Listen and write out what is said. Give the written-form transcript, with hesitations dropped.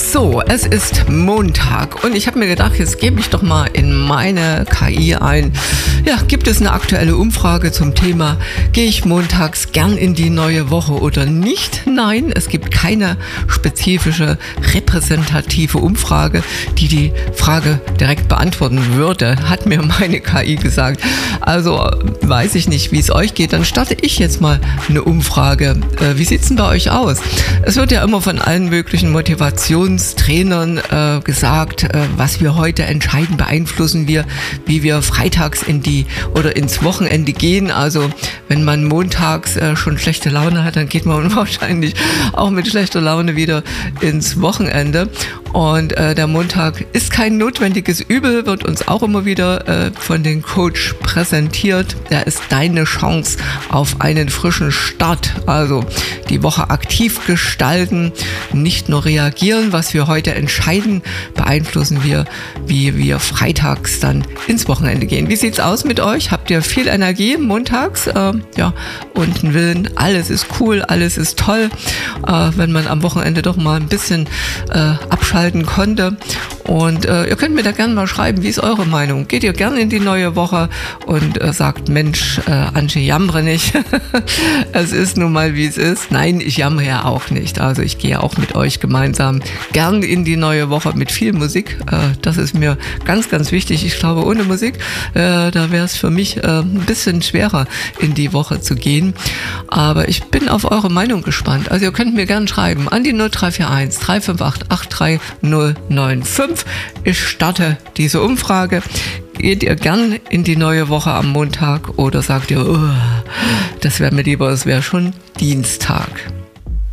So, es ist Montag und ich habe mir gedacht, jetzt gebe ich doch mal in meine KI ein. Ja, gibt es eine aktuelle Umfrage zum Thema, gehe ich montags gern in die neue Woche oder nicht? Nein, es gibt keine spezifische, repräsentative Umfrage, die die Frage direkt beantworten würde, hat mir meine KI gesagt. Also weiß ich nicht, wie es euch geht, dann starte ich jetzt mal eine Umfrage. Wie sieht es denn bei euch aus? Es wird ja immer von allen möglichen Motivationstrainern gesagt, was wir heute entscheiden, beeinflussen wir, wie wir freitags ins Wochenende gehen. Also wenn man montags schon schlechte Laune hat, dann geht man wahrscheinlich auch mit schlechter Laune wieder ins Wochenende. Und der Montag ist kein notwendiges Übel, wird uns auch immer wieder von den Coach präsentiert. Er ist deine Chance auf einen frischen Start. Also die Woche aktiv gestalten, nicht nur reagieren. Was wir heute entscheiden, beeinflussen wir, wie wir freitags dann ins Wochenende gehen. Wie sieht's aus mit euch? Habt ihr viel Energie montags? Und einen Willen, alles ist cool, alles ist toll, wenn man am Wochenende doch mal ein bisschen abschalten konnte. Und ihr könnt mir da gerne mal schreiben, wie ist eure Meinung? Geht ihr gerne in die neue Woche und sagt, Mensch, Antje, jammere nicht. Es ist nun mal, wie es ist. Nein, ich jammere ja auch nicht. Also ich gehe auch mit euch gemeinsam gern in die neue Woche mit viel Musik. Das ist mir ganz, ganz wichtig. Ich glaube, ohne Musik, da wäre es für mich ein bisschen schwerer, in die Woche zu gehen. Aber ich bin auf eure Meinung gespannt. Also ihr könnt mir gerne schreiben an die 0341 358 83095. Ich starte diese Umfrage. Geht ihr gern in die neue Woche am Montag oder sagt ihr, das wäre mir lieber, es wäre schon Dienstag?